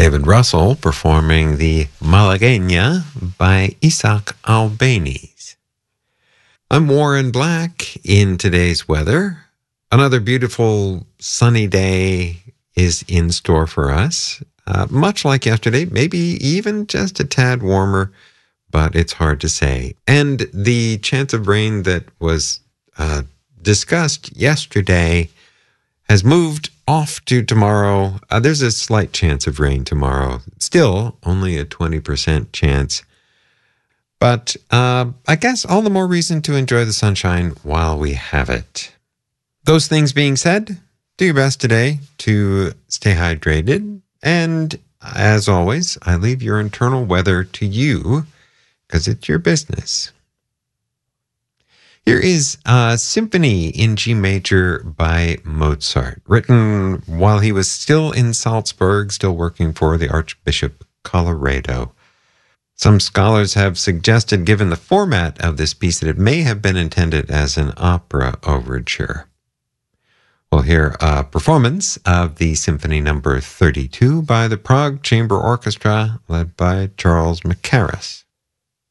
David Russell performing the Malagueña by Isaac Albéniz. I'm Warren Black. In today's weather, another beautiful sunny day is in store for us. Much like yesterday, maybe even just a tad warmer, but it's hard to say. And the chance of rain that was discussed yesterday has moved off to tomorrow. There's a slight chance of rain tomorrow. Still only a 20% chance. But I guess all the more reason to enjoy the sunshine while we have it. Those things being said, do your best today to stay hydrated. And as always, I leave your internal weather to you because it's your business. Here is a symphony in G major by Mozart, written while he was still in Salzburg, still working for the Archbishop Colloredo. Some scholars have suggested, given the format of this piece, that it may have been intended as an opera overture. We'll hear a performance of the Symphony Number 32 by the Prague Chamber Orchestra, led by Charles Mackerras.